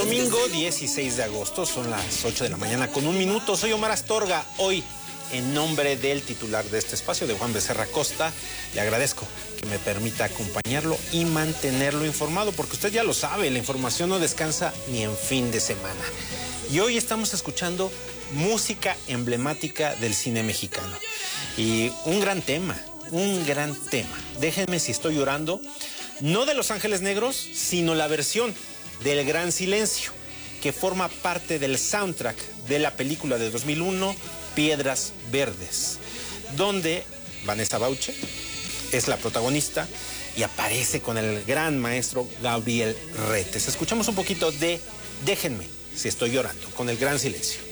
domingo 16 de agosto, son las 8 de la mañana con 1 minuto. Soy Omar Astorga. Hoy, en nombre del titular de este espacio, de Juan Becerra Costa, le agradezco que me permita acompañarlo y mantenerlo informado, porque usted ya lo sabe, la información no descansa ni en fin de semana. Y hoy estamos escuchando música emblemática del cine mexicano. Y un gran tema. Déjenme si estoy llorando, no de Los Ángeles Negros, sino la versión del Gran Silencio, que forma parte del soundtrack de la película de 2001, Piedras Verdes, donde Vanessa Bauche es la protagonista y aparece con el gran maestro Gabriel Retes. Escuchamos un poquito de Déjenme si estoy llorando, con el Gran Silencio.